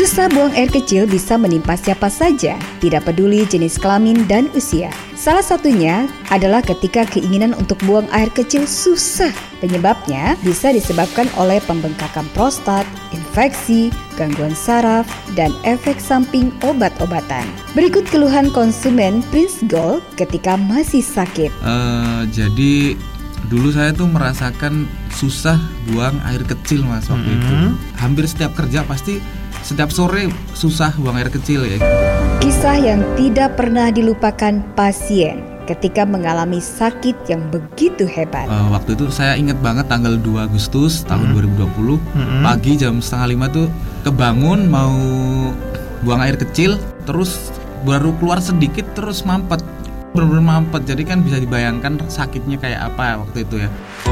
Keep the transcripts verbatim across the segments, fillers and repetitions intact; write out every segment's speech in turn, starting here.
Susah buang air kecil bisa menimpa siapa saja, tidak peduli jenis kelamin dan usia. Salah satunya adalah ketika keinginan untuk buang air kecil susah. Penyebabnya bisa disebabkan oleh pembengkakan prostat, infeksi, gangguan saraf, dan efek samping obat-obatan. Berikut keluhan konsumen Prince Gold ketika masih sakit. Uh, jadi dulu saya tuh merasakan susah buang air kecil mas waktu mm-hmm. itu. Hampir setiap kerja pasti setiap sore susah buang air kecil ya. Kisah yang tidak pernah dilupakan pasien ketika mengalami sakit yang begitu hebat. Uh, waktu itu saya ingat banget tanggal dua Agustus tahun mm-hmm. dua ribu dua puluh mm-hmm. pagi jam setengah lima tuh kebangun mau buang air kecil, terus baru keluar sedikit terus mampet. Benar-benar mampet, jadi kan bisa dibayangkan sakitnya kayak apa waktu itu ya.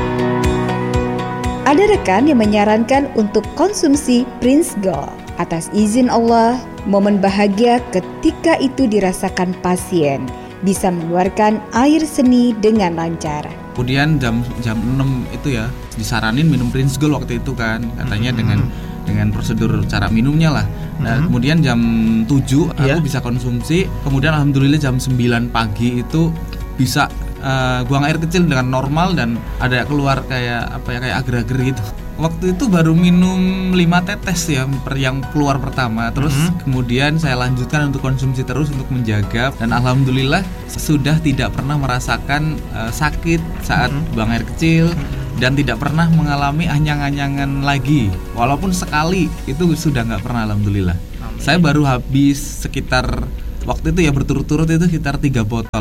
Ada rekan yang menyarankan untuk konsumsi Prince Gold. Atas izin Allah, momen bahagia ketika itu dirasakan pasien, bisa mengeluarkan air seni dengan lancar. Kemudian jam jam enam itu ya disaranin minum Prince Gold waktu itu kan, katanya mm-hmm. dengan dengan prosedur cara minumnya lah. Nah, mm-hmm. kemudian jam tujuh yeah. aku bisa konsumsi. Kemudian alhamdulillah jam sembilan pagi itu bisa uh, buang air kecil dengan normal dan ada keluar kayak apa ya kayak agar-agar gitu. Waktu itu baru minum lima tetes ya per yang keluar pertama. Terus mm-hmm. kemudian saya lanjutkan untuk konsumsi terus untuk menjaga, dan alhamdulillah sudah tidak pernah merasakan uh, sakit saat mm-hmm. buang air kecil mm-hmm. dan tidak pernah mengalami anyang-anyangan lagi. Walaupun sekali itu sudah nggak pernah alhamdulillah. Amin. Saya baru habis sekitar waktu itu ya berturut-turut itu sekitar tiga botol.